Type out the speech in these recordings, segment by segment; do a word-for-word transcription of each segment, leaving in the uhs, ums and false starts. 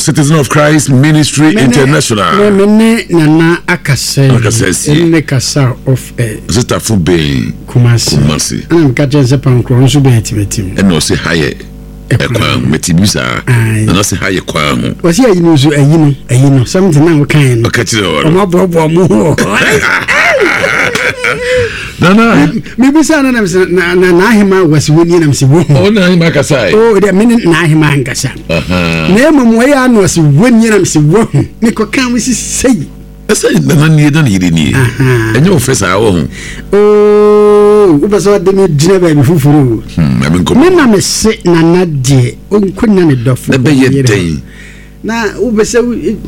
Citizen of Christ Ministry Mene, International. Mene nana akase. Akase. Mene kasa of eh. Sister Fube. Kumasi. Kumasi. Anam kaje sepa nkro nso be etimetim. E no se haye. Ekwa metibisa. Na no se haye kwa ho. Wasi ayi no so ayi no, ayi no. Something na wo kan no. Okachire wo. Omo bobo mu. Nana. Mibisa na na na na ahima wasi woni na msibo. Oh na ahima kasai. Oh de mene na ahima ngasa. Aha. Na emu mo ya no wasi woni na msibo. Ni ko kan wisi sei. Esa na ni na yiri ni. Aha. Enye ofesa wo ho. Oh, ubasa de me dina ba bi fufuru. Hmm, amen ko. Me na me se na na de onkunya ne dofo. Na be ye den. Na ubasa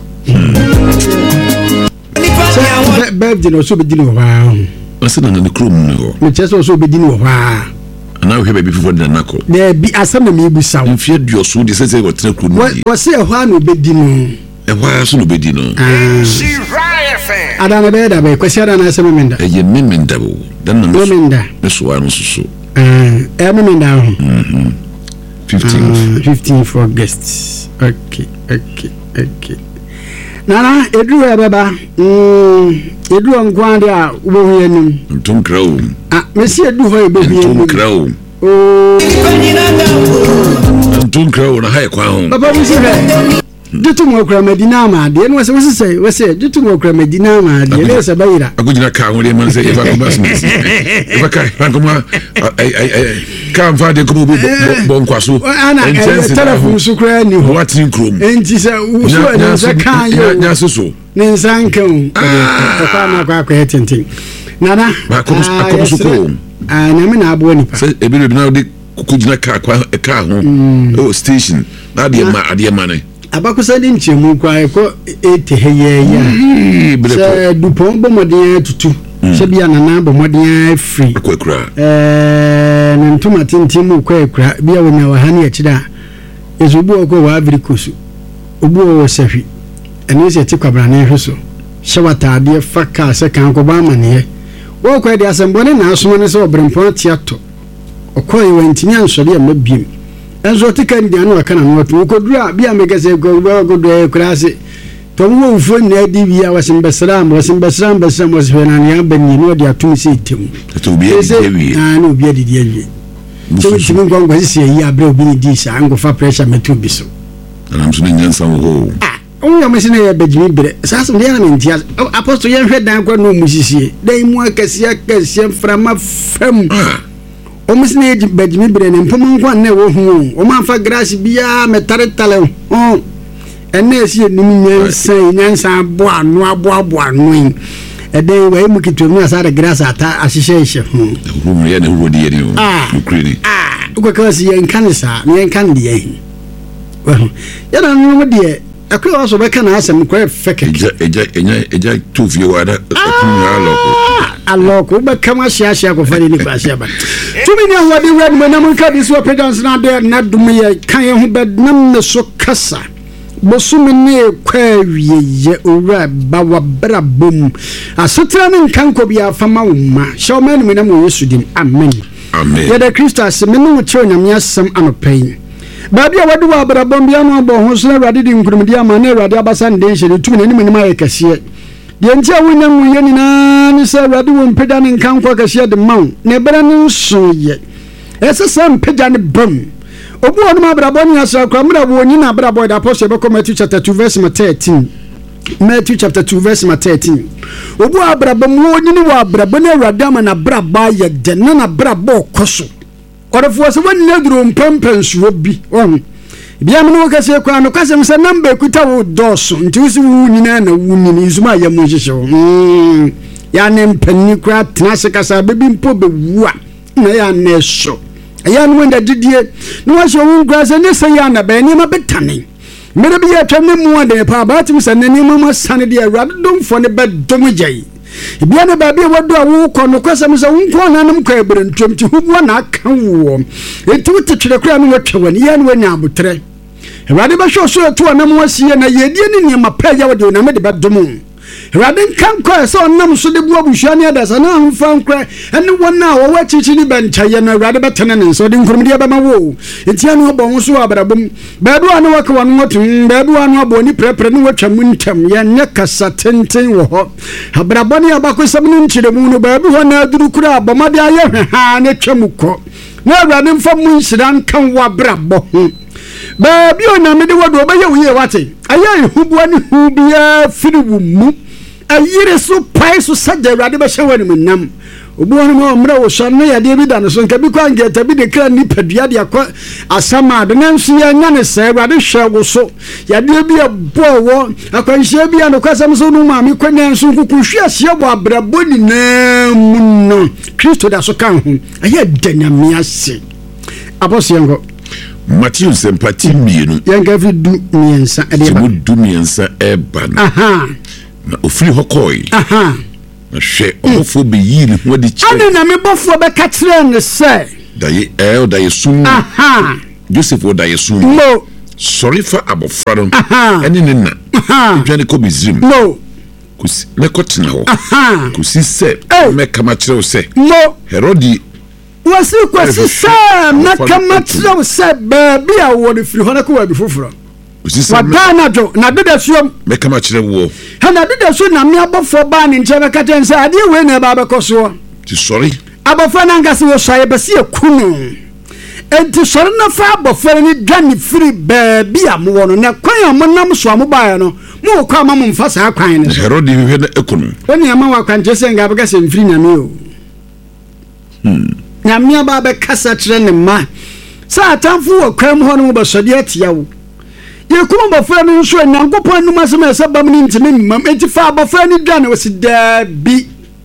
birthday no so be dino wa. Asa na na krom no ho. Me cheso so be dino wa. Ana we be before the nako. There be asam na me busa. Mfie duoso de sese go tena krom. Wo se ho an obedino. E ho so no bedino. She riot fan. Adana be da be kwesi adana asem memenda. E ye memenda bo. Dan na memenda. Me so anu susu. Eh, e memenda ho. Mhm. fifteenth. fifteenth August. Okay, okay, okay. Nana edu e beba. Mm, edu onkwande a wo hu yanim. Ntum krawo. Ah, me se edu ho e be hu yanim. Ntum krawo. Oh. Ntum krawo na haye kwa ho. Baba mi se he. Dutu mo kra Medina ma de no se wose se wose dutu mo kra Medina ma de le se bayira. Agujina ka ho de man se eva ko basmith. Eva ka ran ko ma ai ai ai ka mfa de ko bo bo nkwaso. Ana telephone su kra ni ho. What in chrome. Enti se uso ni se kan yo. Nya soso. Ni sankan. Ko pa na kwa kwa hetintin. Nana. Ba ko ko su ko. Ah na me na abo nipa. Se e bi na de kujina ka kwa ka ho. Oh station. Na de ma ade ma ne. Abakusa di nchemu kwa eko ete heye ya. Se dupon bomodin tutu. Se bia nana bomodin free. Kwa kura. Eh na ntuma tintimu kwa kura bia wonya wa hani akida. Ezubu okwo wa Afrikosu. Obu wo safi. Eni se ti kwabra na hweso. Shawata ade faka se kan ko ba mane. Wo kwa de asembone na asoma ne se obrempon tiato. Okoyi wantimi ansori amabiem. Enzo tika ndi anu aka na no to kodura bia megese go go do krase to mo ufo na di bia wasim besram wasim besram besram wasfe na ya banyi no dia tum se tem to bia di wi ah no bia di di wi so timi ngwa se yi abre obi ni di sa ngofa pressure metu bi so na mso ni nyansa wo ah o ya mesine ya bejimi bere sasa ndi na mentia apostle ye hwe dan kwa no musisie dai mu akasi akasi frama fam omusine bejimi bere ne mpom nkwa na wo hu o ma fa grace bia metare tale ho ene esi enim nyansa nyansa abo anu abo abo anu ede we mu kitwemu asare grace ata ahihye hye ho hu ye ne hu de ye ni o ukredi ah uko ka si ye nkanisa ne nkan de ye ya na no de akwa so be kana asem kwa feke eja eja eja eja tu vie wa da akunya aloko aloko be kama hia hia ko fani ni kwa hia ba tumi ni awade red mo na mun ka bi so pedans na de na dum ye kan ye hu be nam ne so kasa bosumi ne kwa wie ye owra ba wa bra bom asotra ne nkan ko bia fama woma shawma ni na mo yesu dim amen amen ya da kristas me no che onyame asem anopai babi a wadu wa bra bom bia no abo ho so awade di nkurumdi ama na awade abasa nde hye tumi ne ni ma ye kase de ntia wonya mu ye ni na ni sa awade wo mpeda ne nkan ko kase de maw ne bra ne so ye ese sam peda ne bom obu onu abrabo ni asa kwa mra wo ni na abrabo da apostle be Matthew chapter two verse thirteen Matthew chapter two verse thirteen obu abrabo mo ni ni wa abrabo na awade ama na braba ye de na na brabo koso orefo se woni na duro mpampansuo bi on bia me no kase kwa no kase mse number kuta wo doso nti usi wu ni na na wu ni izuma ya mo hihye mm ya ne mpani kwa tenase kasa bebi mpo be wu a na ya na so ya no wenda didie no wa so wu kwa se ne se ya na be ni ma betane mere bi ya twam ne mu ade pa ba tim se ne ni ma sane de awade domfo ne be domjai bia ne ba bi wodo a wo kɔ no kwasam se wo kɔ na nam kɔ ebere ntom ti hubu na aka wo enti wo tetwere kura no watwa wani ya no wanya abotre awade ba hwe so to na mo asie na yedie ne ne ma pa ya wode na me de ba dom Radin kan ko so nam so de bua buhua ne da sa na amfa nkra ene wona wo wa chichiri bencha ye na rade betene ne so de nkurumde ba ma wo etia no bo so abrabom ba du anu waka won wotum ba du anu aboni prepre ne watwa muntam ye ne kasa tenten wo ho abraboni abakosam ne nchire mu no ba bi ho na aduru kura abomade aye ha ne twamukọ na rade mfa mu nsiran kan wa brabo ho ba bi oname de wodo ba ye wo ye wate aye hubuwa ne hubia firi wo mu ayire so pai so sagya rade ba hye wani munam obuwa no mo mra wo so na ya de bi da no so nka bi kwa ngeta bi de kra ni padua de akwa asama de nanso ya nya ne se rade hye wo so ya de bi abo wo akwanhye bi an kwasam so no ma mi kwanya nso kuku hwe ahye bo abrabo ni na mu no Kristo da so kan ho aye danyame ase abose ngo Matthew sempati mienu yanka fi du miensa ede ba du miensa e ba no aha na ofiri hokoi aha na hwe ofo be yiri ho de chi ane na me bofo be ka kire ne se daye e daye sum aha Joseph o daye sum no sorry for abofra no aha ene ne na aha dwane ko bizim no kusi ne kotena ho aha kusi se me kama kire o se no Herodi wasi kwasi sa na kama kire se baby a wo de firi ho na ko wa bi foforo kusi se wadana jo na de suom me kama kire wo ha na de so na me abofo ba ne nche be ka ten se ade we na ba be koso ti sorry abofo na ngase wo so ye bese ekunu enti soro na fa abofo ni dwane firi baby a mo wono na kwan mo nam so mo ba no mo kwa ma mo mfa sa kwan ne Herodi hwe na ekunu oni ama wa kwan je nga be ka se mfiri na me o hmm na me ba be kasa kire ne ma sa atamfu wo kwan ho no mo be sode atia wo ye kuma bofra no nso nyankopon numa se ma sabam ni ntime mam enti fa bofra ni dwane wo si da bi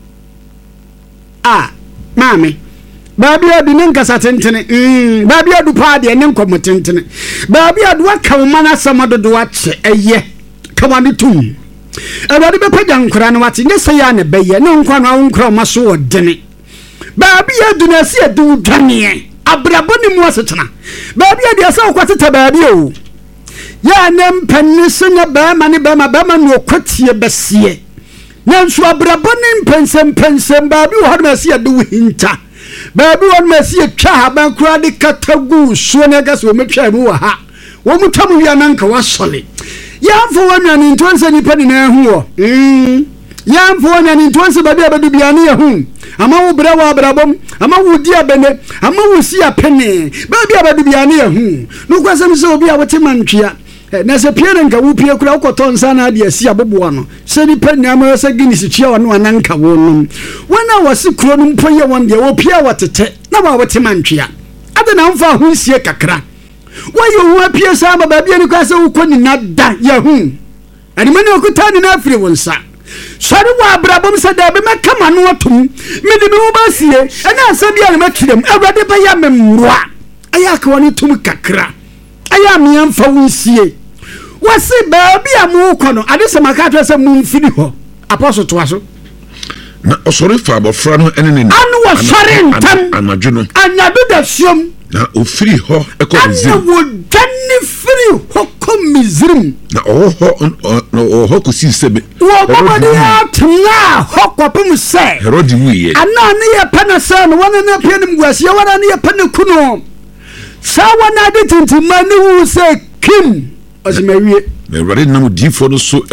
ah mame babi adu ne nkasa tentene mm babi adu pa de ne nkomo tentene babi adu aka wo mana samado do ache eye kawani tum awade be pagya nkora no wate ne se ya ne beye ne nkwa no nkora maso odene babi adu na se adu dwane abrabo ni mu asetena babi adu asa kwateta babi o ya nem panise na ba ma ne ba ma ba ma no kwatie besie nanso abrabo ni pensem pensem babi wo hadma se adu hinta babi wo ma se twa ha ban kura de katagu so na ga so metwa mu wa ha wo mutam wi ananka wasole yamfo wana ni ntonse ni pani na hu wo mm yamfo wana ni ntonse babi abadu biane ya hu ama wo bra wa brabom ama wo di abene ama wo si apene babi abadu biane ya hu no kwasem se obi a wote mantwea na se pie nka wo pie kura ukoton sana de asi abobo no se ni pani ama se gini si tua wano ananka wo no wana wasi kuro no mpo ye won de wo pie watete na wa wote mantwea ade na mfa hu sie kakra wayo hu apie sa ba babi ani kwase wo koni na da ya hu ani mani okutani na afiri wonsa sori wa abrabom se da be makama no otum me de be wo basie ana asabi ani makirem awade ba ya memroa aya ka woni tum kakra aya me amfa wonsie wasi babi amu kono ade se makato se mu mfiri ho apostle to aso na osori fa abofra no ene ne anu wo sori ntam anadwo no anadu da siom na ofiri ho eko mizrim ana wo dane firi ho ko mizrim na oho no oho ko si sebe wo babade atna ho ko pem se Herodi wiye ana ne ye pana se no wana na pianim guase wana ne ye pana kuno sa wana de tintima ne wu se kim osemawie na Herodi nam difo no so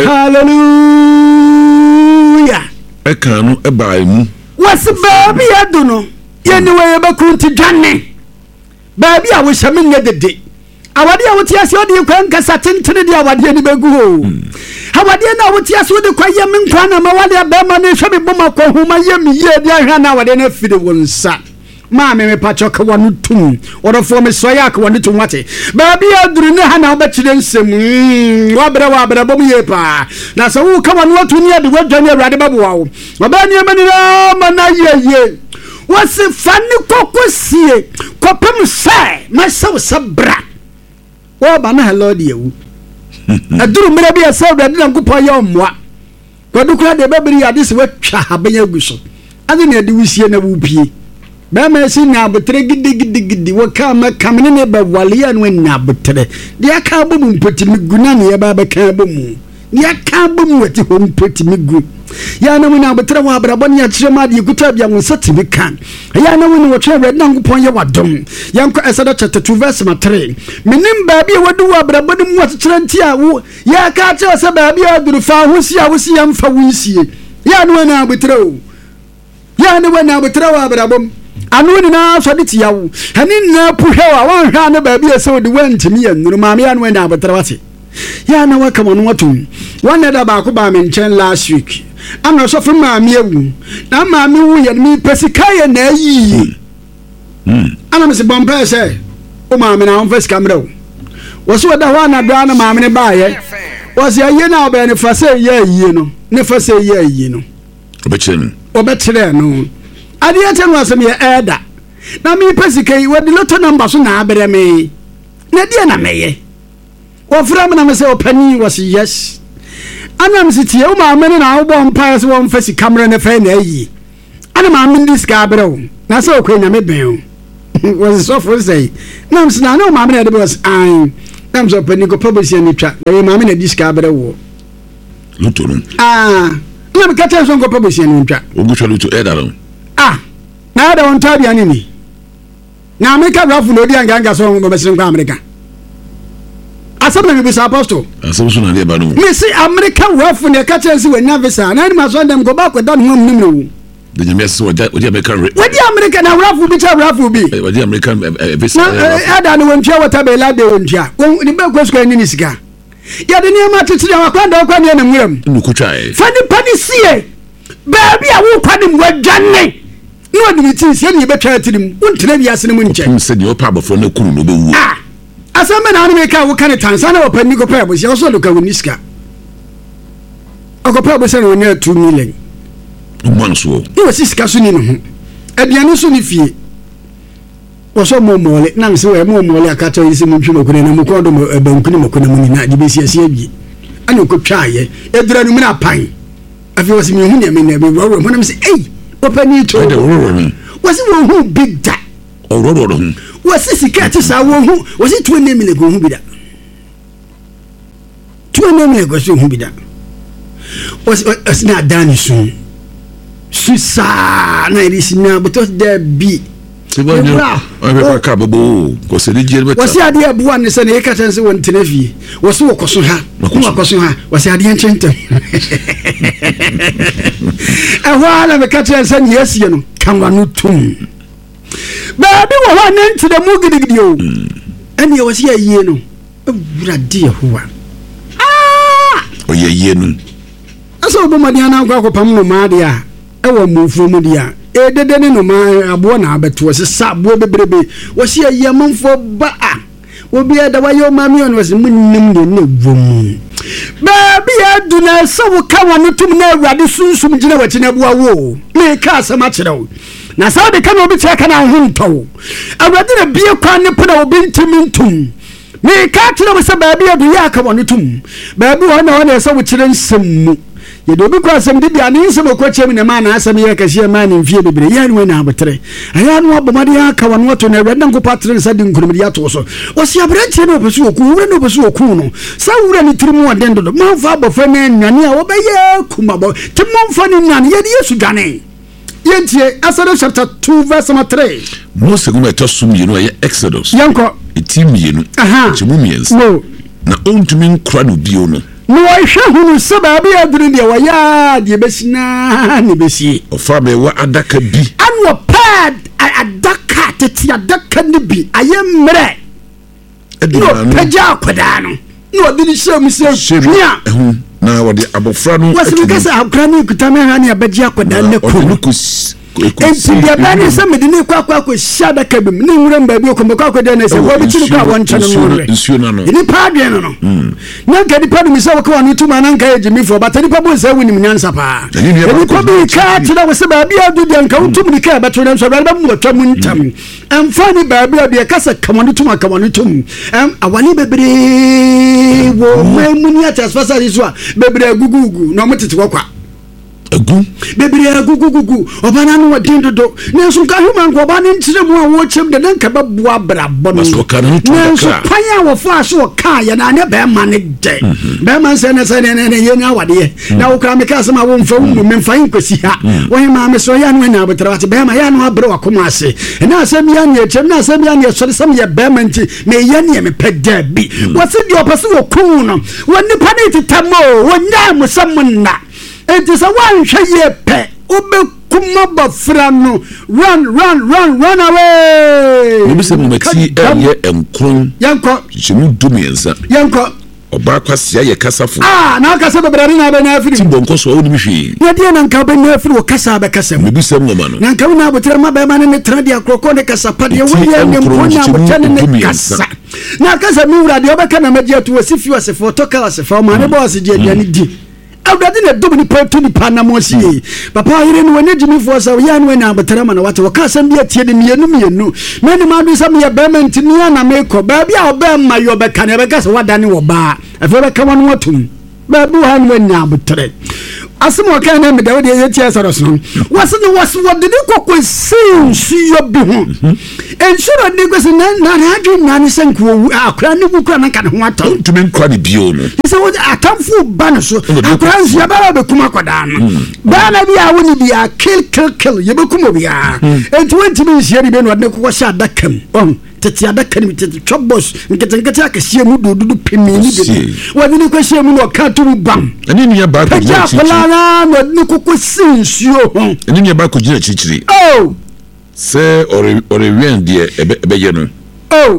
hallelujah e kan no e bae mu wase baby adu no ye ne we ba kunti dwane baby a wo hyame nya dede awade a wotia se odi kwa nkasa tentene de awade ni begu ho awade na wotia se odi kwa yem nkwa na mawale ba ma ne hwe boma ko homa yem ye de ahwa na awade na fide wonsa ma me me pacho ka wonu tum orofo me soya ka wonu tum wate baby aduru ne ha na obekire nsem wa bra wa bra bom ye pa na so wo ka wonu otu ne de wadwane awade baboa wo oba ne mani na ma na ye ye wasi fani kokosie kopem sai masaw sabra wo ba na hello de ewu aduru mera bi asaw da de nkopo ya omwa kwadukura de babiri ade se watwa habanya guso ade ne de wisie na wupie ba ma si na abotre gidi gidi gidi wo ka ma kamene ne ba wale ya no na abotre de aka bo mu mpoti miguna ne ya ba ba ka bo mu ya ka bom wati hom peti migu ya na wona abetra wa abrabɔ ne akyerɛ ma de kuta bia wo sati bi kan ya na wona wo twɛ red na nkopon ye wadom yanko Exodus chapter two verse three menim baabi wadu wa abrabɔ ne mu akyerɛ ntia wo ya ka kyerɛ sɛ baabi aduru fa ho si a wo si yam fa wo nsie ya na wona abetra o ya na wona abetra wa abrabɔ anu ni na so de tia wo hani na puhwe wa wan hwa na baabi ese wo de wantimi ya nuru maame ya na wona abetra wate ya na waka mo no watum one da ba ko ba me nchen last week ana so from maame awu na maame wu ye mi pesika ye na yi mm ana me se bompa se o maame na on face camera wo so da ho na do na maame ne ba ye wo se ye na oba ne fa se ye yi no ne fa se ye yi no obetire obetire no ade ye tenu asem ye eda na mi pesika yi wo de lotto number so na abere me na die na meye wo fra me na me se opani was yes ana me sitie o ma me na wo bom pa se wo mfasi camera ne fa na yi ana ma me dis ka abere na se okwenya me ben was so for say na me se na no ma me na de was ai na me so opani ko publish ni twa na ma me na dis ka abere wo luto no ah na me ka tell so ko publish ni twa ogu twa luto e da no ah na da won tabia ni ni na me ka rafu no di anga so mo be se kwa America asabna me bisa apostle asabna so na le ba no me say America rafu ne ka chensi we na visa na ni ma so dem go back with that no nim no de nyame so wodi wodi America wodi America na rafu bi cha rafu bi wodi America visa na ada no wontia wata be la de wontia ni be kwesiko ni ni sika ya de ni ma titiri wa kwanda kwa ne na muram nukutwa e fa ni pani sie baabi a wo kwade mu adwane no adi ti sie ni be twa tirim wontena bi ase ne mu nche se de opa abofo na kuru no be wu ah asama na anu me ka wo kan tansa na opani ko pa bo sie so do ka woni sika akopa bo se no ne two million mo so ni wasi sika so ni no ho aduane so ni fie wo so mo mole na me se we mo mole aka tawo isi mo twimo kone na mo kodo bankuni mo kone mo ni na di be sie sie bi ani ko twaye edura no me na pan afi wasi mi hu ne me na be wo wo na me se ei opani to wasi wo hu big da oro ro hu wasi sika ti sa wo hu wasi twenty million go hu bi da twenty million go so hu bi da wasi wasi na dani sun susa na irisi na but there be Sibanya ai be ka bobo ko se di jere beta wasi ade abuwa ne se ne ka tanse won tenafi wasi wo koso ha wo koso ha wasi ade enchente ehwa na be ka tanse ne yesie no kanwa no tum baabi wo ho na ntide mu gidigidi o ene wasi aye no ewura de ehwa ah o ye ye no aso bo madi ana kwa kopam no ma de a ewo mufu mu dia e dede ne no ma abo na abeto se sabo bebrebe wo se yamfo ba a wo bia da wayo ma mi on wase munnim de ne vom ba bia du na se wo ka wonu tum na awurade sunsum gina wachi na bua wo me ka asema kire wo na sa de ka no bi che ka na ho nto awurade na bia kwa ne pona obi ntimi ntum me ka kire wo se ba bia du ya ka wonu tum ba bi wo na wo na se wo kire nsem ye do bi kwa asem de bia ne nsem ko chem ne ma na asem ye ka hie ma ne mfie bebre ya ne na abetre aya no abomade aka wonu wato na awurade nko patre nsa de nkunum de ato so o si abrantie no besu oku wure no besu oku no sa wure ni tirimu odendo do ma fa abofa na nwane a wo be ye kumabo ti mo fa ni nwane ye de yesu dwane ye tie Exodus chapter two verse three mo se goma to sum ye no ye Exodus yanko etim ye no aha ti mo miens na ontumi nkra no bio no no hwe hunu se ba bia aduru de wa ya de besina ne besi o fa be wa adaka bi anwo pad adaka teti adaka ne bi ayemre no peja kwada no no de ni shemu se nia ehu na wo de abofra no wasi mi kasa akra ni kutame ha ni abeja kwada ne ko enti dia bani se me de ni kwa kwa ko shada kabim ni nwure mbabi ko mbaka ko de na se wo bi tiri ka won chane no ni pa de no no na ka di pa mi se wo ko anu tuma na nka ye jimi fo but ni pa bo se woni mnyansa pa ni pa bi ka tira wo se ba bi adu de nka utum ni ka ba to dem so ba mu to mu ntam amfa ni ba bi adu kasa kamoni tuma kamoni tum am awali bebre wo mai muni ata spasa so bebre gugugu no motete kwa agu bebre agu gugu obana no wadin dodo nenso ka huma nko obana ntire mu a wo chem de nka babua brabɔ no so ka no to nenso panya wo fa so ka ya na ne be ma ne de be ma se ne se ne ne ye nya wade na wo kra me ka se ma wo mfa wo me mfa nkwasi ha wo he ma me so ya no na abotra wate be ma ya no abre wakoma ase na asem ya ne chem na asem ya ne so de sam ye be ma nti me ye ne me peda bi wo se di opase wo ku no wo nipa ne titamo wo nya musamna enti sa wan hwe ye pe obe kuma bafra no run run run run away ni bisa mo mati eye enkron yanko chimu dumiensa yanko oba kwasia ye kasafo ah na kasa bebrare na be na afiri ti bonko so oni hwe ya die na nka be na afiri wo kasa be kasa mo bisa mo ma no na nka na abotre ma be ma ne trade akroko ne kasa pa de wo ye ne mponya abotre ne kasa na kasa mi wura de obeka na magia to wasifi wasefo to ka wasefo ma ne boss je aduane di awdade na dom ni pa to ni pa na mo si papa yire no ne jimi fo sa ya no na abotre ma na wate wo kasa bi atie de mienu mienu me ne ma do sa me ya be menti ni na me ko ba bia oba ma yo be ka ne be kasa wadane wo ba afa be ka wonu watum ba bu han we nya abotre asimo ka na me da we de ye tie soro so wase no wase wode ni kokko sin suyo bi ho ensuro ni kwese na na radio na ni senku akra ni bu kra na ka ho ato tumi nkwa ni bio no ise wo atamfu ba no so akra nsu ya ba be kuma kwada no ba na bi a woni bi a kill kill kill ye be kuma bi a enti wenti bi hie ni be no de kokko sha dakam on tete adaka ni tete chobos nkete nkete akahie mu dudu pemini bi wani ni kwahie mu no ka to bam ani ni ya ba ko ja plana no ni kokko sinsuo ho ani ni ya ba ko gina chichiri oh se ore ore wien de ebe ye no oh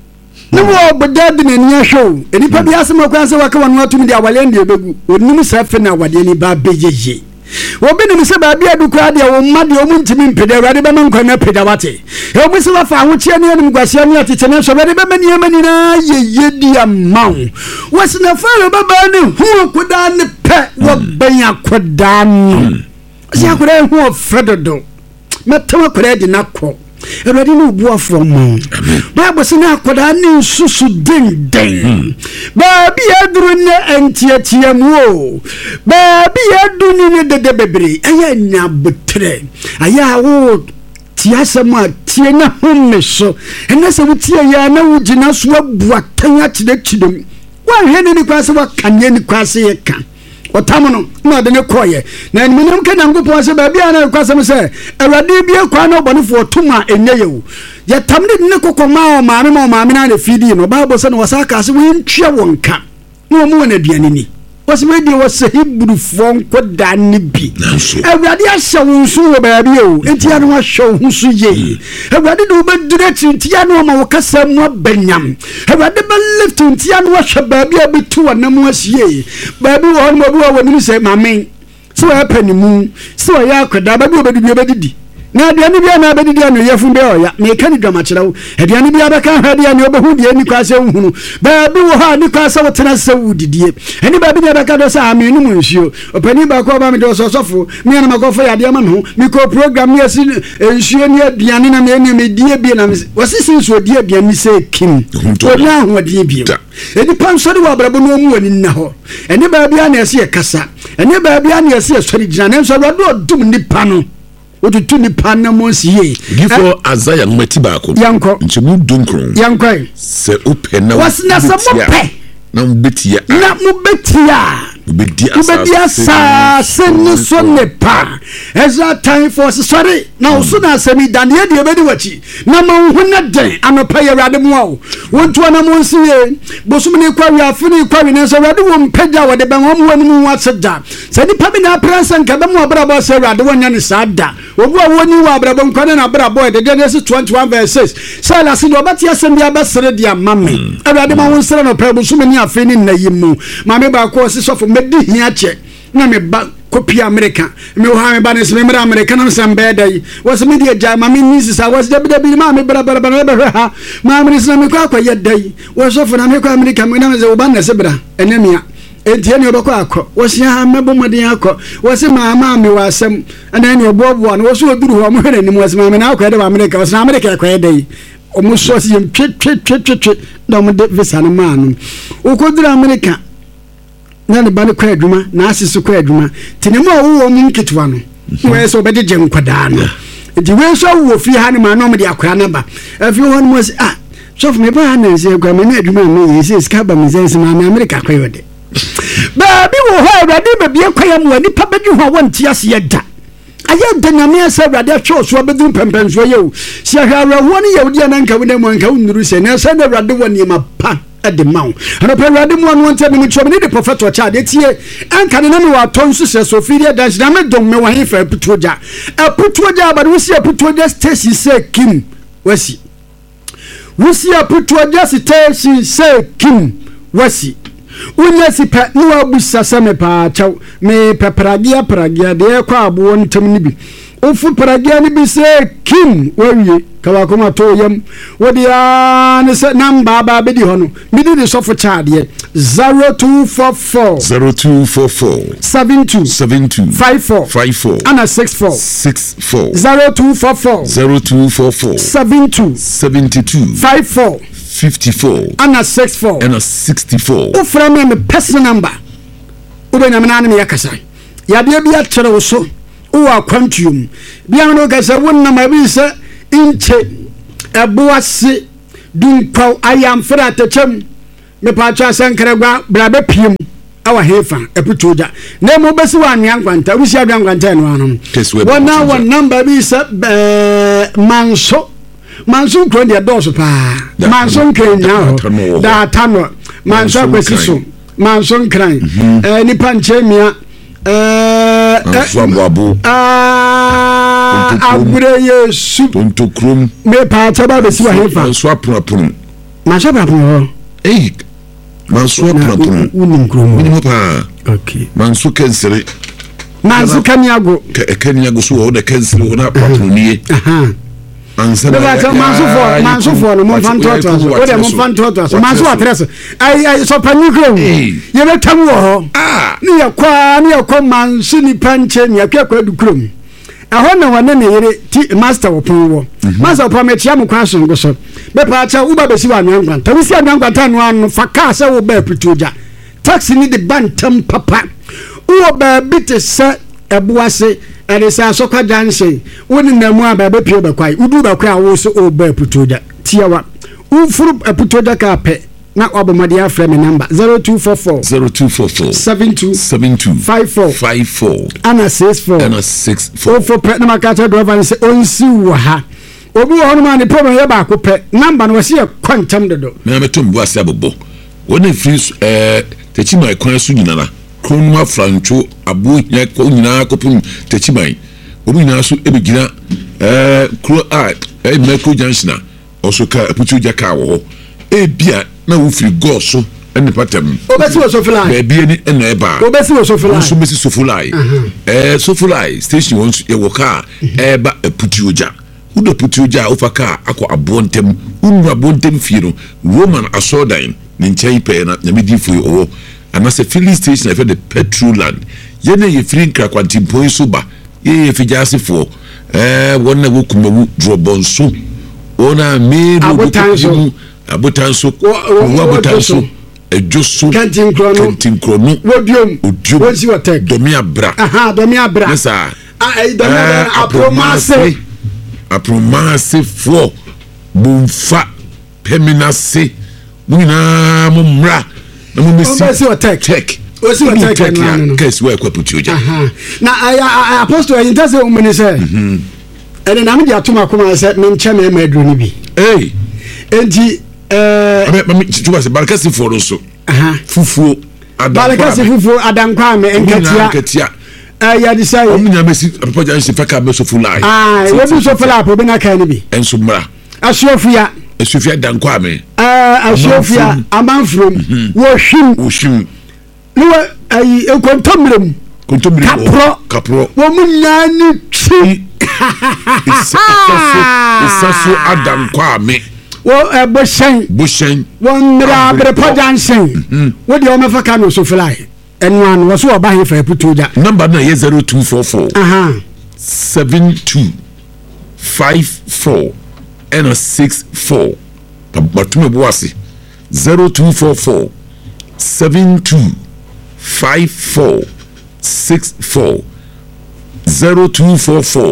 no wo bodade na ni ahwo eni pa bi asema kwa se waka wanu atumi de awale ndi ebegu onum sa fe na awade ni ba bejeje obi ni se ba bia du kwa de wo ma de o muntimi mpede awade be man kwa na peda wate e obi se wafa ho chie ne nim gwase ne atete ne so be be mani amani na ye ye di amaw wasna fa ba ba ne hu koda ne pe wo ban akoda no si akoda hu fredodo metama koda di nakọ eradi no bu afro mo bible se na akoda ne susu den den ba bi aduru ne entiatia mu o ba bi adu ne de de bebre aya nya botre aya wo tiasema tie na homme so ena se wutie ya na wugina so abu atan akide kidem wa hene ni kwase wa kanye ni kwase ye kan otamono na de ne koye na minam ka nyankopon se ba bia na kwase me se awade bia kwa na obonefo tuma enye yewu ya tamne ne kokoma o maame ma o maame na na fidi no bible se no wasaka se wi ntwa wonka no mu na duane ni wase we di wase hibru fon ko dane bi awade ahye wonsu wo ba bia o enti ya no ahye wonsu ye awade do be direct enti ya no ma wo kasa mu abanyam awade be lift enti ya no ahye ba bia betu na mu asie ba bi wo no bi wo woni se maame so ya panimu so ya akoda ba bi obedi bi obedi na aduane bia na abedi dia no yefun be oya me ka ni dwama kyerɛw aduane bia bɛka ha dia ne obehu dia ni kwase hunu ba bi wo ha ni kwase wotena se wudidie ani ba bi dia bɛka do sa amenu mu nsuo opani ba ko ba me do sosofo me na makofo ya dia ma me ho me ko program ne asi nsuo ne aduane na me ne me die bi na wasisi nsuo die aduane se kim ona ho die bi eni pansori wa brabo no mu ani na ho eni ba bia na ese kasa eni ba bia na ese sori gina ne nso do dum nipa no otutu ni panna monsie gifo azaya ngmati ba ko yanko nchimu dunkron yanko se open na wasna se mope na mbetia na mbetia mbedia mbedia sa se ni so ne pa eza time for sorry na usu na semi daniel de bedi wachi na ma hu na den anopa ye rade mu awo wontu na monsie bosum ni kwa wi afini kwa wi na so rade wo mpagya wo de ben wo mu mu waseda se ni pa bi na pransa nka be mu abrabo se rade wonya ni sada obu a woni wa abrabo nka na abrabo de de se twenty-one verse six sala se do batia se bia basere dia mame rade ma won sere no pa bosum ni afini na yimu mame ba ko se sofo medi hia che na me ba copy America me ha me ba ne se me America na se mbe dai was me dia ja mame ni sisa was de de bi ma me bra bra bra bra ha mame ni se me kwa kwa yedai was sofo na me kwa America me na me ze oba na se bra enemia enti ene obako akọ wosi ha mebo modin akọ wosi maama me wasem ana ene obobo na wosi oduru ho mo hene ni mo wosi maama na akọ de America wosi na America akọ dai omo so si yem twe twe twe twe na mo de visa na ma no ukoduru America na ne ba no kɔ adwuma na asese kɔ adwuma tene mu a wo mu nketwa no wo yɛ sɛ obɛgye nkwadaa no nti we so wo fi ha ne ma no mo de akora na ba afi ho no mo sɛ ah so for me ba na sɛ kwa me na adwuma me yɛ sɛ ska ba me sɛ ma me America kɔ yode ba bi wo ho awurade ba bi akwa ya mo ani pa bɛdwu ho wonti ase yɛ da ayɛ da na me sɛ awurade atwa so abɛdu pɛmpɛnso yɛ o si ahwara ho ne yɛ wodi ananka wo na mo anka wonnuru sɛ na sɛ na awurade wɔ ne ma pa ade mawo ana pe awurade mo no nte me twa me ne de prophet o cha de tie anka ne na me wa ton so sɛ Sophia dance na me dom me wa hefa putoja aputoja ba wo si aputoja station sɛ Kim wasi wo si aputoja station sɛ Kim wasi unya si pa ni wa busa sɛ me pa chaw me pepragia pragia de kwa abo ntem ni bi ofu pragia ni bi sɛ Kim wawie kawa kuma to yam wodia ne se number ba be di hono mi di so fo chaade zero two four four zero two four four seven two seven two five four five four ana six four six four zero two four four zero two four four seven two seventy two five four fifty-four ana six four and a sixty-four. O from me personal number. O be na me na me yakasa. Ya de bia kire wo so. O wa kwantuum. Bia no kasa wonna ma bi se inche eboase dunkwa ayam fra tachem me pa cha sankragwa bra be piem awa hefa eputoja na mo besi wa anwan kwanta wo sia anwan kwanta no anom wona won number bi se manso manso kro de doso pa manso kenya da tano manso kwesiso manso nkran eh nipa nchemia eh Swambabu ah agure yesu Tontokrum me pa cha ba besi wa hefa swaproprum manso proprum eh manso proprum unim krom unim pa okay manso kensere manso kaniago kaniago so wo de kensere wo na proprum nie aha ansa na manso for manso for no mon fan toto o de mon fan toto manso address ai ai so pani krom ye betam wo ho ah ni ya kwa ni ya kwa manso ni panche ni akwa kwa du krom ehon na wane ne yere ti master opon wo master opon me tia mo kwa so ngo so be pa cha uba besi wa nwan kwanta wi si nwan kwanta no anu fa ka se wo ba putoja taxi ni de bantam papa wo ba bit se eboase ere sa so kwa janse woni na mu aba be pie be kwai udu ba kwa wo so o ba putoja tia wa ufuru putoja ka pe na obomade afre me number zero two four four zero two four four seven two seven two five four five four ana six four and a six four o for pe na makata driver se onsi wo ha obi wo hono ma ne problem ye ba ko pe number no wase ye kwantam dodo me me tom bo ase abobo woni free eh techimai kwan so nyina na kronuma francho abo nya ko nyina ko pum techimai obi nyina so e begina eh kro a e meko junction also ka aputuja ka wo e bia na wo free go so ene patam obesi wo so fly be bia ni ene ba obesi wo so fly so besi so fly eh so fly station won e wo ka e ba aputuja udo putuja ofaka akọ abontem unu abontem fie no Roman asodan ne nkyai pe na nyamedifo owo anase filling station efe the petrol land ye na ye free nkra kwantimpo so ba ye ye figasefo eh wonna wo kumawu drobonso ona me do abotanso abotanso wo abotanso ejoso kantinkrono wodiom odiom wonsi watek domi abra aha domi abra nesa ah eh domi abra apromase apromase fo bumfa peminase muna mumra na mumesi obesi watek tek osi watek no no case we kwa putuja aha na apostle yintase umene se mhm ene na me dia tuma kuma se me nche me madru ni bi eh enti eh mami tuba se barkasi fo no so aha fufuo adankwa barkasi fufuo adankwa me enkatia eh ya disai omunya mesi papa jansi faka be so fulai ah we bi so fulai po be na kan ni bi enso mra asiofia asiofia dankwa me eh asiofia amanfrom wo hwim wo hwim no ai ekontomrem kontomrem kapro kapro wo munya ni twi isaso isaso adankwa me wo eboshen boshen wo mra bre pojansen wo de o me faka no so fulai enu an wo so oba he fa putoja number na ye zero two four four aha seven two five four and a six four batume boase zero two four four seven two five four six four zero two four four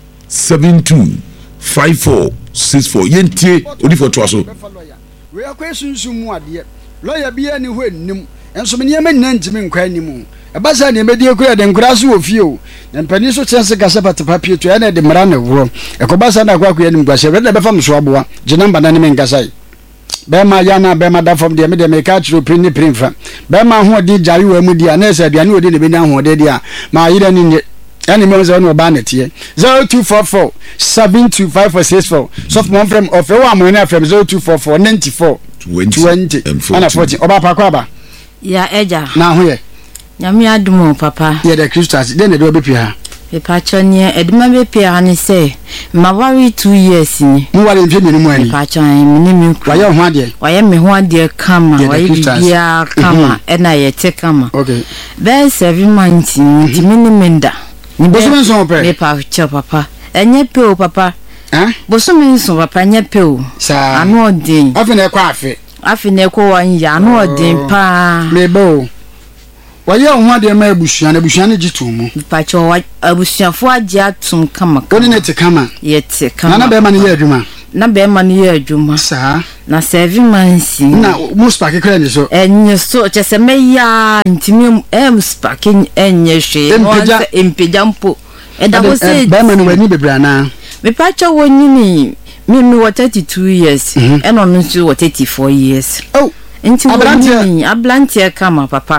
seven two five four six four yentie odifo to aso we akwa sunsun mu ade lawyer bia ni ho ennim enso me niam nyina ntimi nkwa anim eba sa ne medie kura de nkura so ofie o na mpani so kyense gasa patapa pie to ya na de mra na woro ekoba sa na akwa akwa anim gwase rede be fam so aboa je namba na ne men gasai be ma ya na be ma da fam de me de me ka chiro pin ni pin fa be ma ho di jari wa mu di a na esa aduane odi ne be na ho de dia ma yira ni nye ani me zo no ba na tie zero two four four seven two five four six four so from from of e wa mo na from zero two four four nine four twenty ana forty oba pa kwa ba ya eja na ho ye nyame adumo papa ye de Christus den de obepi ha e pa chonye eduma bepi ha ni say ma wari two years ni mu wari mfe ni mu ani e pa chon mi ni mi wa ye ho ade wa ye me ho ade kama wa ye bia kama e na ye te kama okay be seven months ni mi ni menda ni boso men so pe e pa cho papa enye pe o papa eh boso men so papa enye pe o sa anu odin afi na kwa afi afi na ko wan ya anu odin pa mebo waye ho ade ma abusuan abusuan ne gitumu pacho abusuafo age atum kama oni ne te kama ye te kama na na be ma ne ye adwuma na be ma ne ye adwuma sa na seven months na mu spark kra ne so enye so chese me ya ntimi em spark enye hwe Empeja. onse empejampo e da wo se be ma ne wani bebra na me pacho wonyini me me wa thirty-two years e no no so thirty-four years oh enti wonyini ablantie kama papa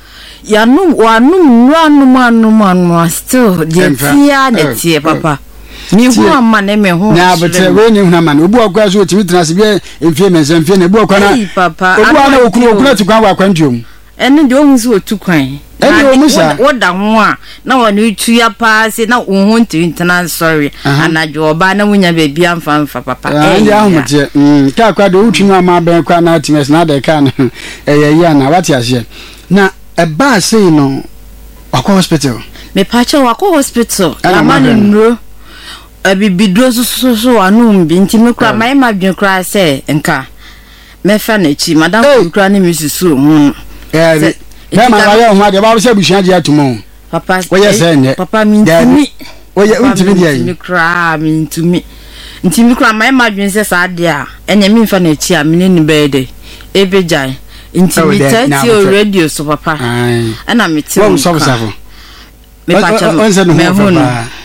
ya no wanu nwanu manu manu still the tia the tia papa ni hu amma ne me hu na betre we ni hu amma ne obu akwa so timi tena se bia emfie mense mfie ne bu akwa na papa obu ana okunu okunu tukwan wa kwantuom ene de ohun so tukwan ene o musa woda ho a na wonu tuya pa se na ohun ntiri ntena sorry anajo oba na wunya bebia amfa amfa papa eh ya hu je mm ka akwa de utunu ama ben kwa na times na de ka na eh ya na wati ase na eba sei no akwa hospital me pacha wako hospital na manu nro abibidro so so anu bi ntimi kra mai ma dwen kra se nka me fa na chi madam kra ni misusu hu eh be ma wa yo hu ade ba se busuan je atumo papa oye se ne papa mi ntimi oye untimi de yi mi kra mi ntimi ntimi kra mai ma dwen se sa de a enya mi fa na chi a me ni be de ebejai intimidate your radio so papa ana meti wo so so me pacha me hunu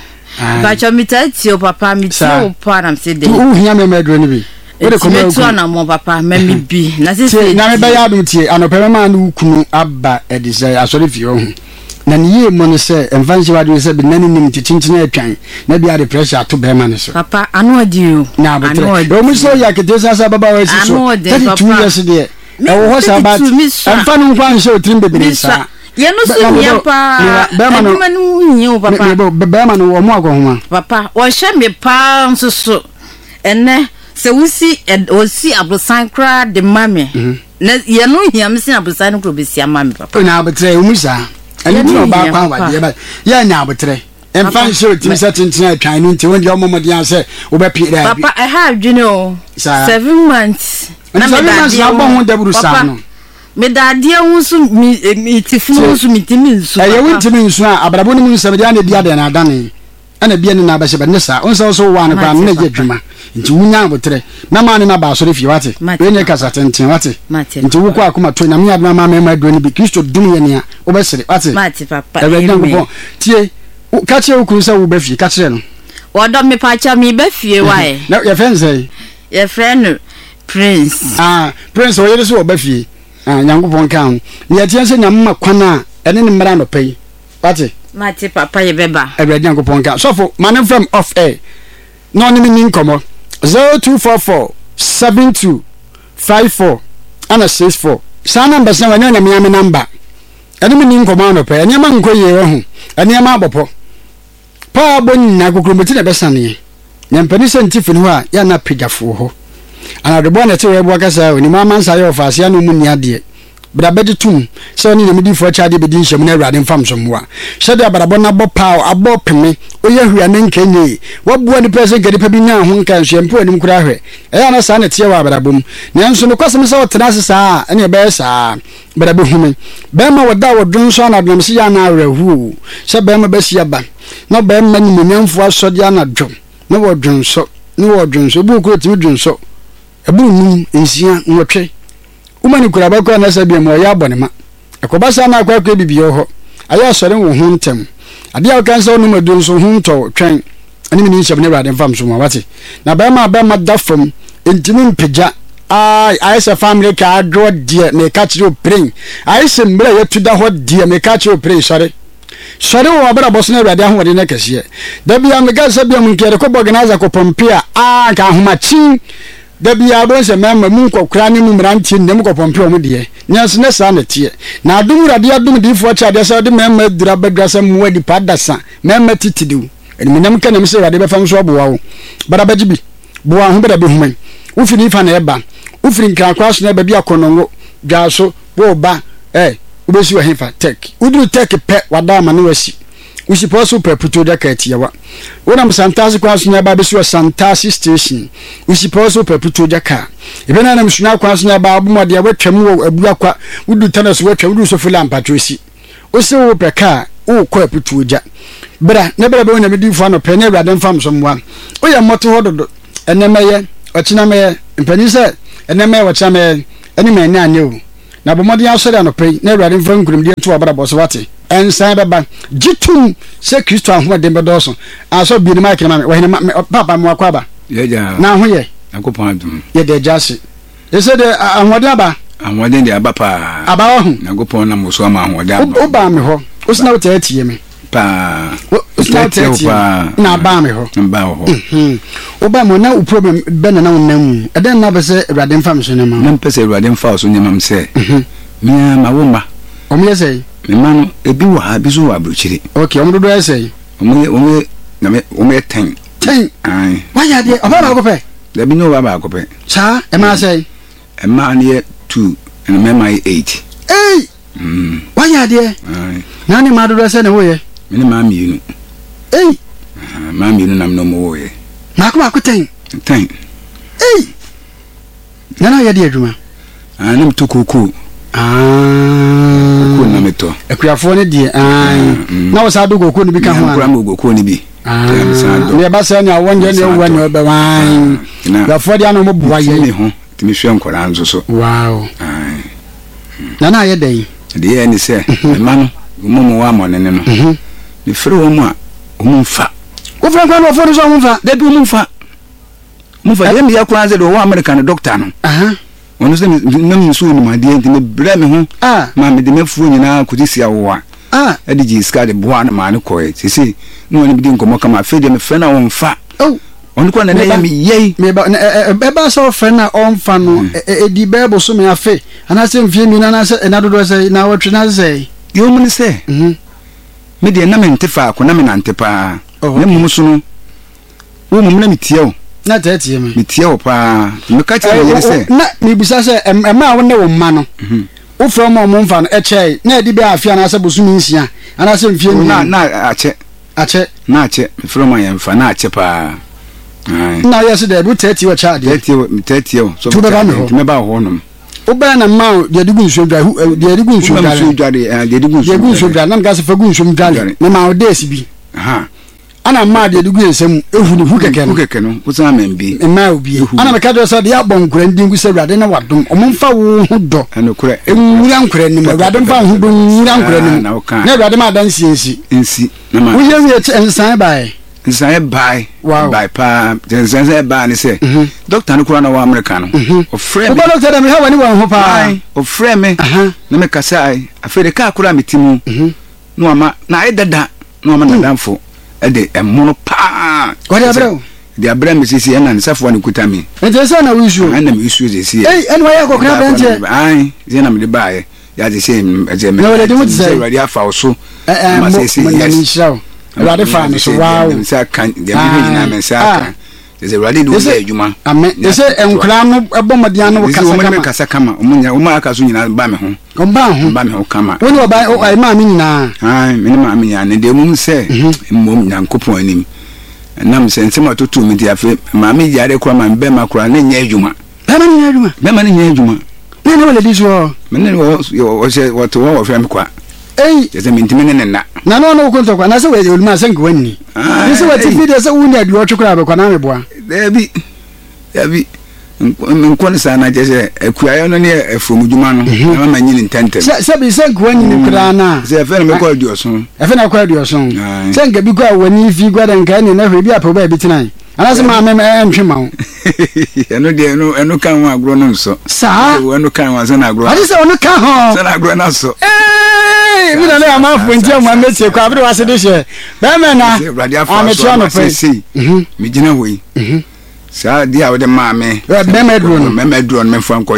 pacha mitati your papa meti o pa na mse de u hia me medro ni bi we de come ku na mo papa me mi bi na se na me ba ya dum tie anope ma na ukunu abba edise asori fi ho na ni ye mo ne se emfansi wadu se bi nani nim titintina atwan na bia de pressure to be ma ne so papa anu odi o na betre o mu so ya kete sa baba wa si so thirty-two years de e wo ho sa ba emfa no nkwan se otrim bebere sa ye no so mi pa be ma no ma no nyi o papa be ma no wo mo akohoma papa wo hye me pa nso so ene se wusi osi abrosan kra de mame na ye no hiam sin abrosan kro besia mame papa na betre o mu sa ani no ba kwa wa de ba ye nya betre emfa se otrim se tintina atwan no nti won de o momodi an se wo be pi da papa I have you know seven months na me da dia ho ho daburu sa no me da dia ho so mi tifunu so mi timi nso eh ye won timi nso a abrabo ni mu nso dia na dia da na adane ana bia ni na ba se ba ne sa on so so wa na kwa na ye dwuma nti wunya abotre na ma ne na ba so re fi wate we ne kasa tenten wate nti wo kwa akoma to na me aduna ma ma aduro ni bi Kristo dum ye ne a wo be sere wate mate papa e be nyango tie ka che wo kuru sa wo be fi ka che no wodo me pa cha mi be fie wae na ye fen say ye friend Prince ah Prince wo ye so wo be fie ah nyango pon kan ne ye tie se nyamma kwana ene ne mra no pay wate mate papa ye beba e be nyango pon kan so for man from off air no ni ni nkomo zero two four four seven two five four ana six four sa number se wanya na miame number ene mi ni nkomo no pay ene ma nkoye ho ene ma abopo pa bonni na kokromoti na besane nya mpani se ntifu ni ho a ya na pejafo ho ana de bona te we bo kasa oni ma mansa ye ofase anu mu ni ade bra bɛgye tum sɛ ɔne nyamedifoɔ kyɛ ade bɛdi nhyɛmu no awurade mfam so mmoa hyɛde abrabɔ no abɔ paa abɔ peme ɔyɛ hwia ne nkɛnyɛ waboa nipa sɛ nka nipa bi nya ho nka nso yɛmpo anim koraa hwɛ ɛyɛ na saa ne teɛ wɔ abrabɔ mu nanso no kwasɛm sɛ wɔtena ase saa ɛne ɛbɛyɛ saa bra bɛhume bɛrima wɔda wɔdwo nso anadwom sɛ yɛ ana awerɛhuo sɛ bɛrima bɛsi aba na bɛrima nimonyamfoɔ asɔde anadwo na wɔdwonso na wɔdwonso ebu okuro timi dwonso ebu num nsia nwɔtwe umani kura bakɔ na sɛ biam ɔyɛ abɔ ne ma ɛkɔba sa na akɔ akɔ bibie hɔ ayɛ asɔre wo ho ntɛm adeɛ a kan sɛ ɔnum adu nso ho ntɔ twɛn ani mi nhyɛm ne awurade mfam so ma wate na bɛrima bɛrima da fam ntimi mpagya ai ayɛ sɛ family ka adwo deɛ na ɛka kyerɛ opren ayɛ sɛ mmerɛ yɛtu da hɔ deɛ na ɛka kyerɛ opren sɔre sɔre wɔ abara bɔso na awurade ahoɔden no kɛseɛ da bia meka sɛ biam nkɛde kɔbɔ organizer kɔpɔmpe a a ka ahomakyin da bia bɛn sɛ mɛma mu nkɔkora ne mu mmeranteɛ nnam kɔpɔmpe ɔmo deɛ nyanso ne saa na teɛ na adom awurade adom diifoɔ kyɛ adeɛ sɛ ɔde mɛma adura bɛdura sɛ mmoa nipa adasa mɛma titidiw ɛniminam ka nam sɛ awurade bɛfam so aboa wo bara bɛgye bi boa ho bɛda bɛhuman wofiri nifa na ɛba wofiri nkrakora so na ɛba bi akɔnɔngo dwa so wɔba ɛ wobɛsi wɔ hefa tek woduru tek pɛ wada ama ne wasi wosi pɔ so pɛ puto da ka atiawa wonam santase kwa so na ba bɛsi wɔ santase station wosi pɔ so pɛ puto da ka ebe na nam suna kwa so na ba abomɔde a watwam wɔ abua kwa wodu tana so watwam wodu so fila mpatrosi wosi wo pɛ ka wo kɔ puto ja bra ne bra bɛ wona medi fo anɔpɛ ne awurade mfam so mmoa woyɛ mmɔto hɔ dodo ɛnɛmɛyɛ ɔkyinamɛyɛ mpani sɛ ɛnɛmɛyɛ wɔkyinamɛyɛ ɛne mɛ ne ane o na bomɔde asɔre anɔpɛ na awurade mfa nkurumdeɛ to abara bɔ so wate ɛnsan bɛba gyitum sɛ kristo ahoɔden bɛdɔɔso asɔ bi ne maakene ma me wɔhene papa me wakɔ aba na ho yɛ akopɔn adum yɛde agya ase ɛsɛ de ahoɔden aba ahoɔden de aba paa aba wɔ ho akopɔn na mo so ama ahoɔden aba wobaa me hɔ wosena wotɛ atie me paa wosena wotɛ atie na abaa me hɔ mba hɔ wobaa me na wo problem bɛ na na wo nam mu ɛdɛn na bɛ sɛ awurade mfa me so ne ma na mpɛ sɛ awurade mfa so nyamam sɛ mea ma wo mma ɔmo yɛ sɛ mema no ebi wɔ ha bi so wɔ aburokyire okay ɔmo dodo yɛ sɛ ɔmo yɛ ɔmo yɛ na me ɔmo yɛ ten ten ai wayɛ adeɛ ɔbaa baako pɛ dabi ne ɔbaa baako pɛ saa ɛmaa sɛ ɛmaa no yɛ two ɛna mɛma yɛ eight ei wayɛ adeɛ ai na ne maa dodo sɛ ne woyɛ mene maa mmienu ei maa mmienu nam na ɔmo wɔyɛ maako baako ten ten ei nana yɛ de adwuma ah na meto kookoo ah kookoo na metɔ akuafoɔ ne deɛ na wo saa do kookoo no bi ka ho a na kookoo ne bi ne ɛba sɛ ne awɔnyɛ ne ɛwua ne ɔbɛwan akuafoɔ deɛ ana ɔmɔboa yɛ ho tumi hwɛ nkɔraa nso so wow nana ayɛ dɛn deɛ yɛ ne sɛ mema no ɔmo mo wɔ amɔnene no mefrɛ wɔ mu a ɔmo mfa wofrɛ nkwa no wɔfoɔ no sɛ ɔmo mfa dabi ɔmo mfa ɔmo mfa deɛ meyɛ koraa sɛ deɛ ɔwɔ amerika no dɔkta no ɔno sɛ nam nso onimadeɛ nti mebrɛ me ho ma mede mafuo nyinaa kɔgye sia wowa ɛde gye sika de boa no maa ne kɔɛ sɛsei ne ɔne bidi nkɔmmɔ kama afei deɛ mefrɛ no a wɔmfa ɔno kɔ nɛnɛ yɛ meyɛi ɛba sɛ ɔfrɛ no a ɔmfa no ɛdi bɛɛ boso me afe anaasɛ mfie mmienu anaasɛ ɛna dodoɔ sɛ na wɔtwe no sɛ deɛ ɔmu ne sɛ medeɛ na mente faako na menante paa na mmom so no wo mom na metia wo na tɛtie me metia wo paa meka kyerɛ me yere sɛ na mebisa sɛ ɛma a wo ne wo mma no wofrɛ ɔma ɔmo mfa no ɛkyɛe na ɛde bɛɛ afe anaasɛ bosomi nsia anaasɛ mfie na na akyɛ akyɛ na akyɛ mefrɛ ɔma yɛmfa na akyɛ paa na yɛ sɛ dɛ wo tɛtie wɔ kyɛ adeɛ tɛtie wo tɛtie wo so bɛba me hɔ mɛba hɔ nom wobɛɛ na mma wo deɛ de gu nsuo dware deɛ de gu nsuo dware deɛ de gu deɛ gu nsuo dware na meka sɛ fa gu nsuo dware na ma wo dɛɛsi bi ana mma deɛ de gu nsɛm ehu ne hu kɛkɛ no hu kɛkɛ no wo san mɛmbi mma obi ana meka dɛ sɛ deɛ abɔ nkora ndin gu sɛ awurade ne wadom ɔmo mfa wo ho dɔ ɛnokora nwura nkora nim awurade mfa wo ho dɔ nwura nkora nim na awurade ma adansi nsi nsi na ma woyɛ wie nsan bae nsan bae bae paa nsan sɛ bae ne sɛ doctor no kora na wɔ amerika no ɔfrɛ me wobɔ doctor dɛ me ha wɔ ne wɔ ho paa ɔfrɛ me na mekasa afei de kaa kora meti mu na wama na ayɛ dada na wama dadamfo ɛde ɛmono paa wɔde abrɛ wo de abrɛ me sisi ɛna ne safoɔ ne kuta me nti sɛ na wusuo ɛna me wusuo de si ei ɛna wɔyɛ akɔkora bɛnkyɛ ai sɛ na mede baeɛ yɛade sɛ ɛgyɛ me na wɔde de mo te sɛ awurade afa wo so ma sɛ sɛ yes awurade fa me so wow me sɛ aka deɛ me nyinaa me sɛ aka Is a ready to say, Juma. I mean, they say, and Crano, a Bomadiano, Casacama, Umaka, Sunan, Bamho, Ombam, Bamho, Kama. When you buy, oh, I mean, now. I mean, Mammy, and the woman say, Mum, and Copo and him. And I'm saying, some to two, Mammy, Yadequam, and Bema, Cranin, Yajuma. Bemani, Bemani, Yajuma. No, no, ladies, were many was what to all of them quite. Eh, there's a mintimini and that. No, no, no, contact, and that's the way you must think when you. This is what if there's a wound you are to grab a canary. There be, there be. In Quansan, I just say, a quiet near from Juman, I'm a new intended. Sabi said when you could ana. Say a friend called your son. A friend I called your son. Thank you because when you got and can you never be up a baby tonight. And as a man, I'm Chimau. And no dear, no, and no can one grown so. Sir, no can was an agro. I just want to come home. Then I grown up so. Eh, we don't know how much when Jim went to Cabra was a dish. Bamana, I'm a child of see. Mijina way. Sir, dear with the mammy. Memedron, Memedron, Memfranco,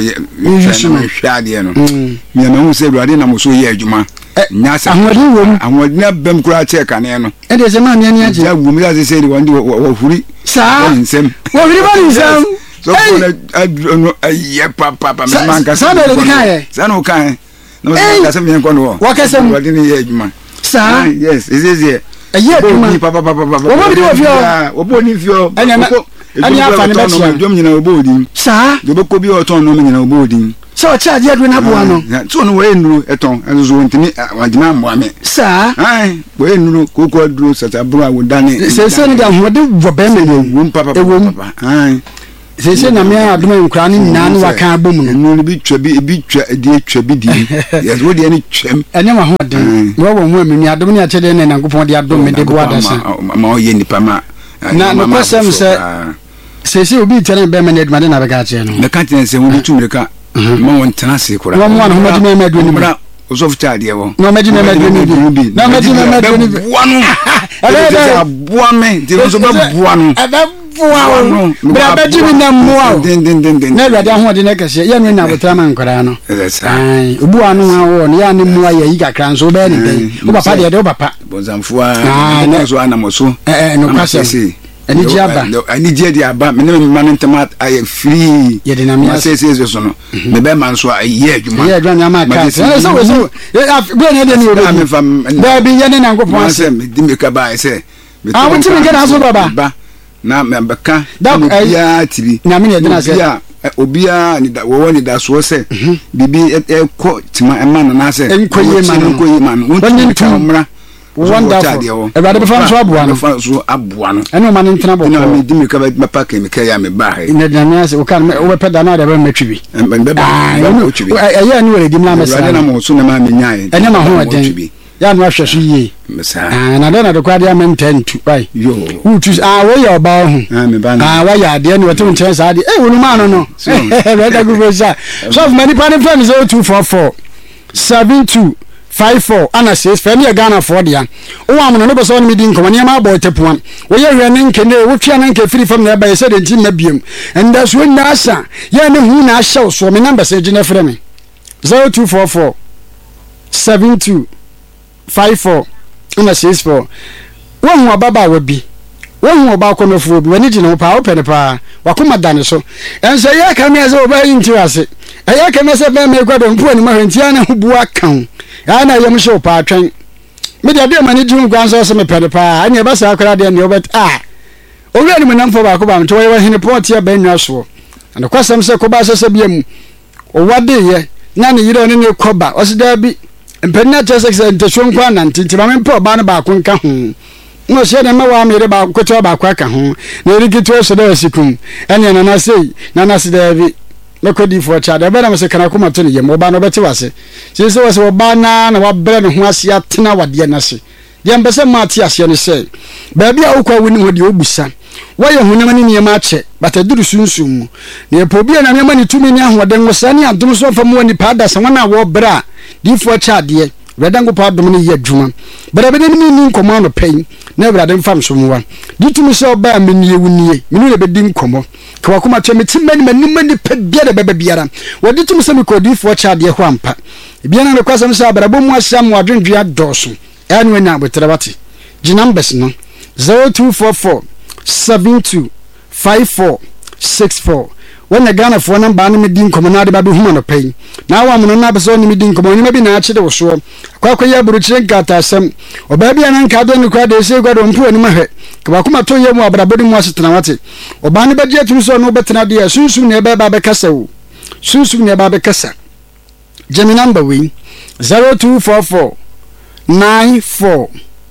Shadiano. You know, say Radina was so here, Juma. Nasa, and would never been cry check on Eno. And there's a man in the woman, as they say, one do what free. Sir, what everybody is. So I don't know, yeah, papa, Manka, son of the guy, son of Kai. No, that's something I'm going to walk as I'm what in the age, man. Sir, yes, it is here. A year, papa, papa, what do you have? What if you're and you have an abdominal boarding, sir, the book will be autonomous boarding. So, charge yet when I want so no way no at all, and so to me, I demand one. Sir, I when Coco drew such a bra would done it. Say, Senator, what do you womb, papa, a womb? Aye. They say, I'm here, I'm crying, none of a car boom, and only be trebby, a bit a dear trebby. Yes, what any trim? I never heard them. Well, women, I don't know, and I go for the abdomen, the waters. More yen pama. Now, no question, sir. Say, she will be telling Bemenet, Madame Abagajan. The continent will be two the car. One tenacity, one one who made me made when you was of child. No, imagine I made when you be. No, imagine I made one. One man, there was about one. Wow, but I bet you in them more. Then, then, then, then. Never don't want the next year. Young now with Raman Corano. That's I. Buano, Yanni Moya, Iga Cran, so bad. Papa, the other papa. Was I'm for one animal so. No, Cassie. And the Jabba, I need the Abba, man, tomat, I am free. Yet in a mere says, yes, or no. The Beman so a year, you might have done my cousin. So, so, when I didn't from there be Yanin and go for them, Dimicaba, I say. I want to get us over. Now, Membaka, that T V. Namina, then I said, Obia, and that one that was said, Bibi at a court to my man, and I said, and Koyaman, man, one in camera. Wonderful. A rather fun job, one of us who up one. I know man in trouble. No, I didn't cover my pack in the Kayami Bay. In the Danas, who can open another Metribi. And I knew a Dimamas, I don't know, soon a man in Yai. I never heard to be. Young Russia, she, and I don't know the Quadiam ten to buy. You, who choose our way or bow. I'm a band. Ah, why are the end of two chance? I did. Eh, man, no. So many party friends oh two four four seven two. Five four, Anna says, Family Ghana for the oh, I'm an over son meeting, come on, my boy, tap one. We are running, can they, which can free from there by said in Timabium. And that's when Nasa, Yan who now shows for me number, say Jenna Fremy. zero two four four seven two five four, Anna says for one more Baba would be. One more about on food, when it's no power, Penapa, Wakuma Daniso. And say, I come as over into us. I can mess up my God and put my Tiana who work count. I know you're so part-time. Maybe I do manage to grant us some Penapa. I never saw a crowd in your bed. Ah, already when I'm for Bakubam to where in a port here, Ben Russell. And the question said, Cobasa Sabium. Or what day, ye? None you don't in your coba, was there be? And Penata says, and the Shunquan and Tintaman Pro Banabakun Kahun. No, she had a mamma made about Cotoba Quacker home. Nearly get to us a dosicum. And then I say, Nana David. No could for a child. I better was a Kanakuma to you, Mobano Betty. She was a banana and what bread and was yet Tina what Yanasi. The ambassador Matias, you say, Baby, I'll call winning with your son. Why you who near match it, but I do soon soon. Near Pobia and your money two million, what then was sunny and do so from when the padas and one hour bra. Deep for a child, dear. Redango part the money yet, Juma. But I didn't mean command of pain. Never had them from someone. Did to me so bad, me near Winnie, me didn't come up. Kawakuma Chemi Timman, many many pet beer, baby beer. What did you say me could do for a child, dear Wampa? Biana the cousin saw, but I won't want some more drink beer Dawson. And when now with Travati. Ginambes no zero two four four seven two five four six four when the Ghana for number and medin commonade baby human pay. Now I'm on another son medin common maybe natural so. Quacoya Bruchin Gata some or baby and Uncadon cried they say God on poor in my head. Kwakuma to you more about a body was tanati. Or Bani Bajet who saw no better idea soon soon near Babacasa. Soon soon near Babacasa. Jimmy number wing zero two four four nine four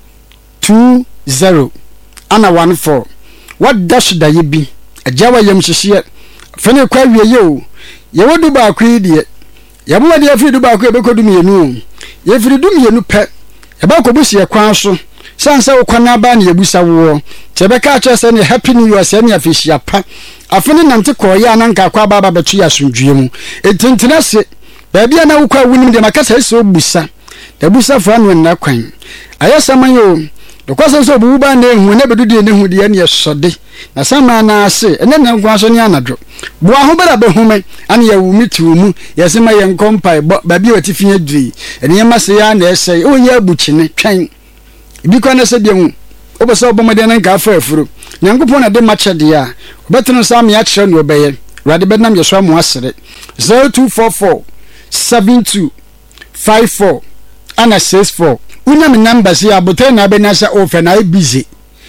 two zero Anna one four. What dash da ye be? A Java yam shishia. Fene kwa wie ye o ye wodu ba akwa die ye bo de afiri du ba akwa be kodu mienu ye firi du mienu pe ye ba ko busie kwan so sansa wo kwan aba na ye busa wo che be ka cha se ne happy new year se ne afishia pa afene nante ko ye ananka kwa baba betu ya sundue mu entintena se ba bia na wo kwa wunim de makasa se obusa da busa fa no na kwan ayasaman yo because so bu ba na ehu na bedu de ne hu de ne sode na sama na ase ene na nkwa so ne anadro bo aho bela be hume ane ya wumi tumu yesema ye nkompai ba bi watifie dui ene yema se ya na ese o ye abuchi ne twen bi kwa na se de hu oboso obomode na nka afa afuro nyankopon na de mache de ya obeteno sam ya kire no obeye rade bednam ye so amu asere zero two four four seven two five four ana six four una me numbers ya bote na be na sha ofe na busy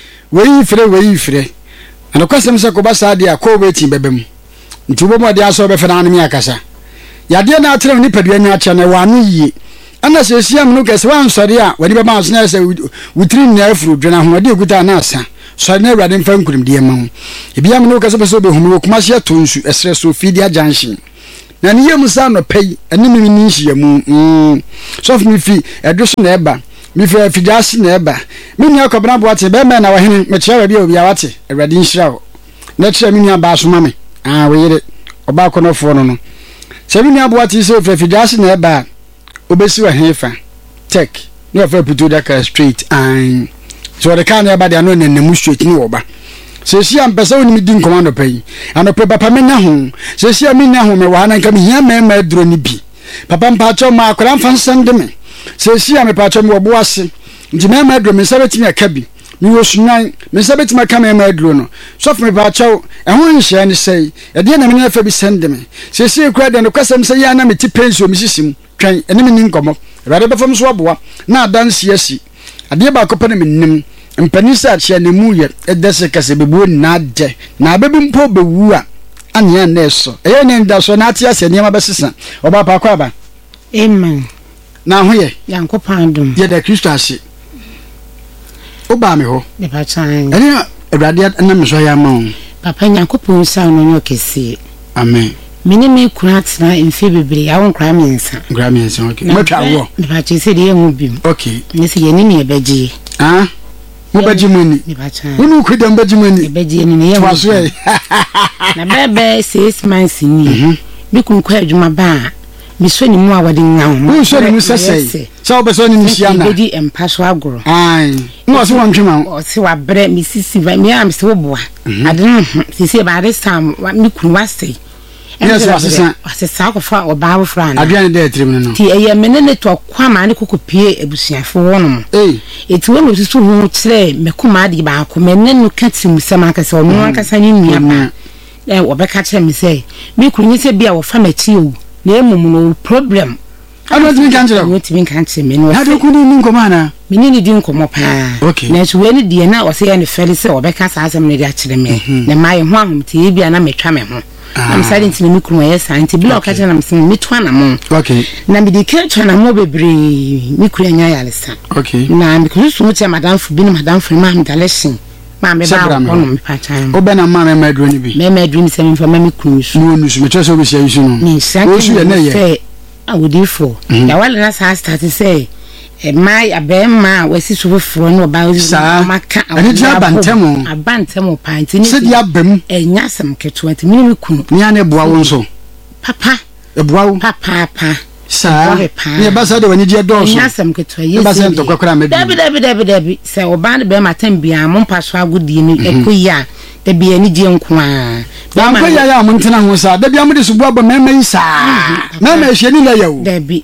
we fire we fire ana kwasem se ko basa de akọ weti bebem nti bo mo de aso be fena anemi akasa ya de na atrem ni padua nya acha na wa no yie ana se siam no kese wan sori a wadi be ma so na se witri na afuru dwena ho de guta na asa so na awrade mfa nkurim de ma ho ebiam no kese be so be hunu kuma se atonsu esre so fidia junction na ne yemu sa no pay ene mi ni nhia mu mm so fi mi fi edo so na eba mi fi afidasi na eba mi ni akobra bo ate be me na wahene me kire wadi obi awate awrade nhira ho na kire mi ni aba so ma me ah we yere oba konofo no no se mi ni abo ate se afidasi na eba obesi wa hefa tech no fa putu da ka straight and so the kind eba dia no na nemu straight ni oba se sia mpesa oni mi din commando pay anope papa me na ho se sia mi na ho me wa na nka mi hia me ma duro ni bi papa mpa cho ma akora mfa nsande me se sia me pa cho me obo ase nti me ma duro me sabeti me aka bi mi wo sunan me sabeti me aka me ma duro no so me pa cho e ho nhia ni sei e de na me na fa bi sende me se sia kura de no kwasem se ya na me ti pension mi sisim twan ene me ni nkomo rade be fam so aboa na adanse asi ade ba ko pa na me nim mpanisa achia ne muye edese kase bebu na de na bebi mpo bewu a anya na eso eye ne nda so na atia se niam abesesa oba pa kwa ba amen na ho ye yankopan dum ye da Kristo ase oba me ho ne pa chan ene awrade na me so ya ma papa yankopon sa no nyo kese amen mini me kuna tena mfe bebre ya won kra mensa kra mensa okay matwa wo ne pa che se de ye mu bim okay ne se ye ni me beji ah mo bajimani ne pa chan wonu kwedam bajimani beji ni ne ye mu na bebe six months ni bi kun kwa adwuma ba mi so ni mu awade nyawo mo so ni mu sese so obeso ni nsia na beji empa so agoro ai mo so wantwema o se wa bre mi sisi ba mi am se wo boa ade no sisi ba de sam mi kun wase yes wasesa wasesa ko fa oba wo fra na aduane de etrim no ti eye menene to kwa ma ne kokopie ebusuafo wono eh eti wo no susu hu kire mekuma de ba ko menene katim sem akase ono akasa ni nua ba eh wo be ka kire mi se mi kunyi se bia wo fa machi o na emum no problem ano timi kan kire wo timi kan kire me no ha do kuni ni nkoma na menene di nkomo pa na so we ni die na wo se ya ne fere se wo be ka sa asem ne de akire me na mai ho ahom ti bia na metwa me ho I'm silent in the micro, yes, and to block at them, some mitwana. Okay. Now, the catcher and more baby, Micro and Yalisa. Okay. Now, because so much Madame for being Madame for Mam, the lesson. Mamma, I'm part time. Open a man, my dream be. Mamma dreams seven for Mammy Cruz. No, no, so just over say, you know. Say, I would do for. Now, while I started to say, my a bear ma was his for no about Maka and it's a bantamo, a bantamo pint, said Yabim, a yasam ke twenty minutes. Niane Boawonso. Papa, a bow, papa, pa, sir, near Bassado when you did also. Yasam ke twenty years to Cocram, Debbie, Debbie, Debbie, Debbie, say, or band bear my ten be a monpaswa good dinner, a quia, there be any dear qua. Damaya Montana was a Debbie Amadis Bob, Mamma, sir, Mamma, she knew you, Debbie.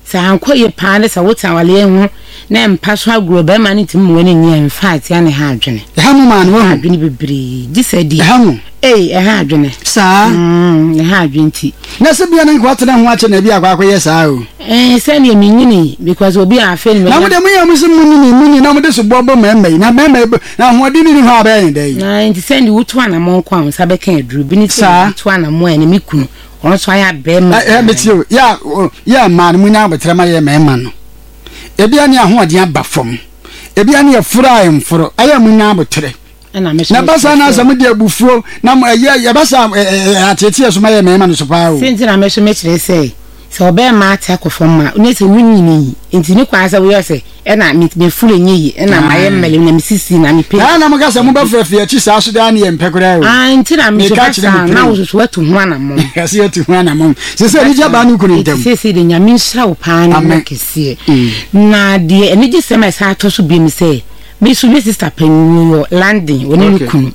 sa anko ye paade sa wota wale hu na mpa so agro be ma ne tim mo ne nya infact ya ne ha adwene ha mo ma ne ha adwene bebre di sa di ha mo eh eh ha adwene sa mm ha adwene ti na se bia ne kwata na ho ache na bia akwa ye sa o eh se ne mi nyini because obi a fe ne na mo de mo ye mo se mo nyini mo nyini na mo de so bobo ma ma na ma ma na ho de ni ho aba yin dai na nti se ne wutu ana mo kwa sa be kan aduru bi ni se wutu ana mo ene mi kunu ono so ya be ma eh betio ya ya ma ne mo nya betre ma ye ma ma no ebia ne ahoɔden aba fam ebia ne yɛfura emforo aya munya botere na basa na asam de abufuo na ya basa atete so ma yɛ mema no so paa o sinti na meso mekire sei so be ma ta ko fam ma ne se wunyini enti ne kwa asa wo yɛ se ɛna me fure nyi ɛna ma yɛ mmele na misisi na me pe na na mo ga se mo ba frafie achi sa so da ne yɛ mpekora o ah enti na me so basa na wo so watu ho ana mo kasi watu ho ana mo se se ni jaba no kunu ntam se se de nyame nhyira wo paa na kese na de ene gi se ma sa to so bi mi se me so me sister penyo landing woni kunu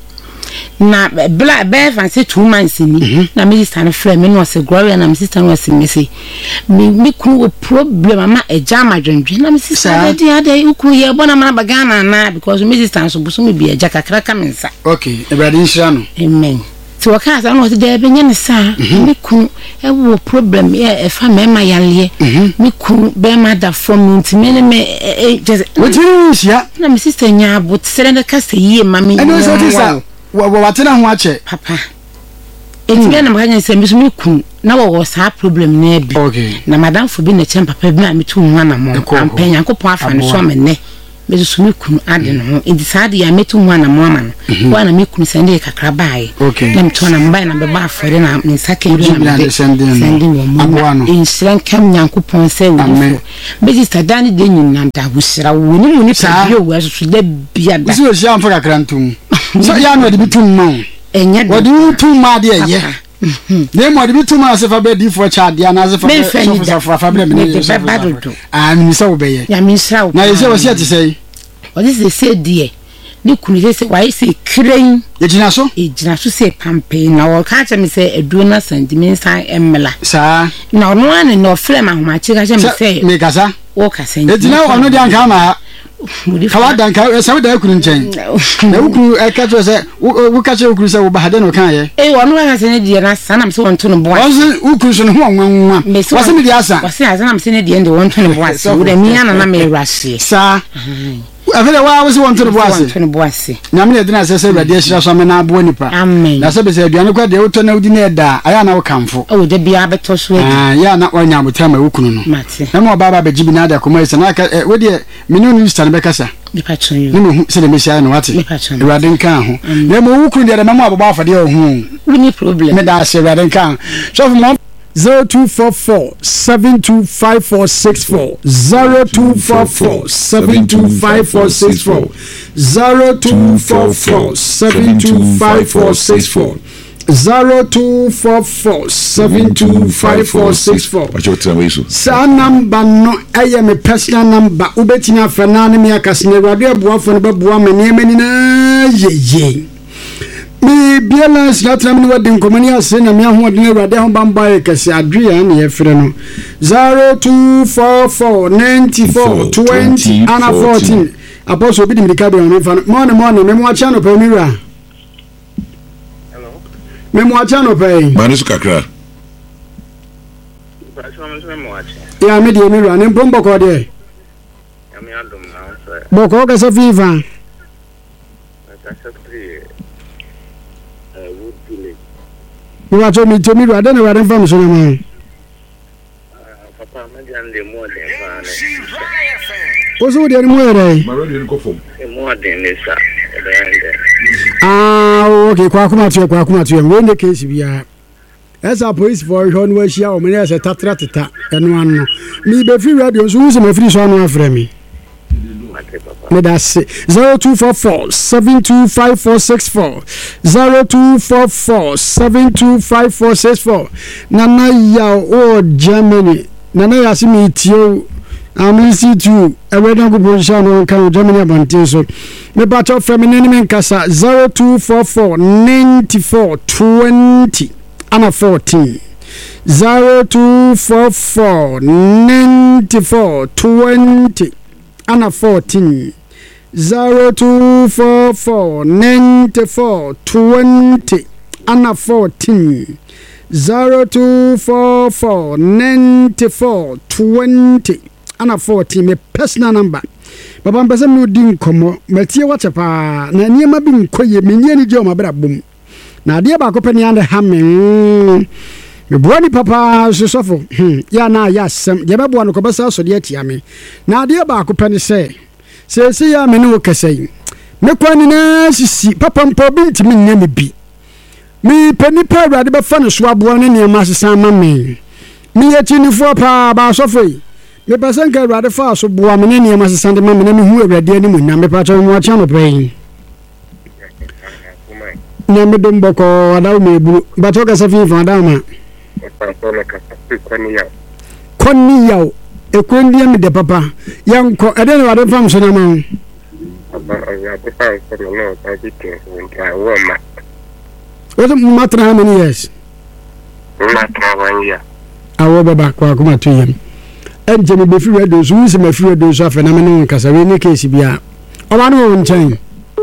na bla be fancy two months ni na me sister na frɛ me no se gloria na me sister no se me se me me kunu problem ama eja madwendwe na me sister na dey ade ukuru ye bona mana bagana na because me sister so buso me bi eja kakra ka me nsa okay ebrade nhyira no amen so waka sa no de be nyane sa me kunu e wo problem e e fa me ma yale me kunu be ma da from ntime me just what is ya na me sister nya but serenda ka se yie ma me and so this wa wa tena ho ache papa enti na maganya se me so me kunu na wo sa problem na bi okay na madam fo bi na chem papa bi na me tu ho na mo ampanya ko po afa no so me ne me so me kunu ade no enti sa de ya metu ho na mo ama no wa na me kunu sende kakra bae na me to na mba na be ba afore na me sake bi na me sende wo mo insran kam nyanko pon se wo me sister dani de nyin na da busira wo ni mu ni pa bi o wo so da bia da si o sha amfa kakra ntum so ya no de bitum ma enya de wo tu ma de ye ne mo de bitum ma se fa be di fo cha de na se fa so fa fa fa bre me ne se ba do ah mi se wo be ye ya mi sra wo na ye se wo se ti sei o de se se die ni kunu se wa se kren ye jina so e jina so se pampe na wo ka cha me se edu na sentimental emela sa na no ane no frɛ ma homa chi ka cha me se me kasa wo kasa e jina ono de anka ma kala danka se wo da kunu nchen na ukuru e ka to se wo ka che ukuru se wo ba hade no kan ye e wo no ka se ne die na sana me se won to no bo wo se ukuru so no ho nwanwa wo se me di asa wo se asa na me se ne die de won to no bo asa wo da mi ana na me rase sa afele wa wo se won to no bo asa to no bo asa na me de na se se radio shira so me na abo nipa amen na se be se aduane kwa de wo to na udi na da aya na wo kamfo o de bia beto so edi ah ya na onya mutama ukunu no na mo baba be jibi na da ko mai se na ka wo de menu ni stand be kasa me patcho yo ni mo se de me sia no wate e rade nkan ho na mo ukunu de na mo ababa afade ho ni problem me da se rade nkan so mo zero two four four seven two five four six four zero two four four seven two five four six four zero two four four seven two five four six four zero two four four seven two five four six four. Sa number no aye me personal number ubetini afana ne me akasne radio abuafo ne babua me ne mani na yeye me biela sinatram ne wadi nkomani ase na me ahoɔden awurade ho bamba e kase adria na ye frɛ no zero two four four nine four twenty ana fourteen apostle bi dimika be on fa morning morning me mo acha no pa miwa hello me mo acha no pa manu su kakra ya me de miwa ne pombo ko de ya me adom na so boko ka sa fifa you are told me to me I don't know where I'm from so na papa me dan de mo de fa ne o so de mo ere ma radio ko fom e mo de ne sa ah okay kwa kuma tu kwa kuma tu we ne case bia esa police for hon we shia o me ne se tatra teta eno anno mi be free radio so use me free so anno afre mi me da se zero two four four seven two five four six four zero two four four seven two five four six four nana ya o Germany nana ya si mi tio am C two e we don go position on kan Germany abante so me battle feminine men kasa zero two four four nine four twenty ana fourteen zero two four four ninety four twenty ana fourteen zero two four four ninety four twenty ana fourteen zero two four four ninety four twenty ana fourteen me personal number baba mpese me odi nkomo matie wache pa na niema bi nkoye menye ni je o mabra bom na ade ba ko pani ande ha me me buani papa sosofo ya na ya sem je bebo no ko besa so de atia me na ade ba ko pani se se se ya me ne wo kasai me kwani na sisi papa mpo bi ntimi nya me bi mi pani pa awurade be fa no so aboa ne niema sesa ma me mi ya tinifo pa ba sofo me person ka awurade fa so boa me ne niema sesa de ma me na me hu awurade ani mu na me pa cha mo acha no pai na me dum boko adaw me buru ba to ka safi fa adaw ma konni yaw e kondi am de papa yanko ade na wade fam so na ma what matter how many years matter one year awo baba kwa kuma to yam enje me be fi radio so wisi me fi radio so afa na me no nkasa we ne case bia o ba no nchen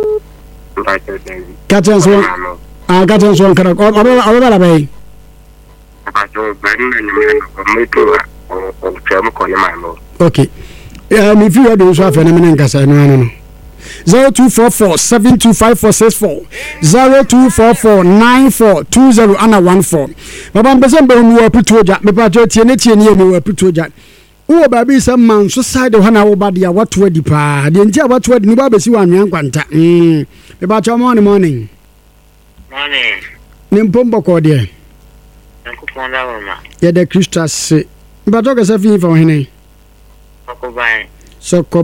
Katan so ah katan so nkara o o ba la bai okay yeah me fi radio so afa na me nkasa no no zero two four four seven two five four six four zero two four four nine four two zero ana one four baba mbese mbe mu apitoja me pa tie ne tie ne mu apitoja wo ba bi sam man so side ho na wo ba dia wato adi pa de ntia wato adi ni ba besi wa anwan kwanta mm me ba cha morning morning morning ni mpombo ko de ko ponda wa ma ya de Christus me ba to ka sa fi fa hene ko bai so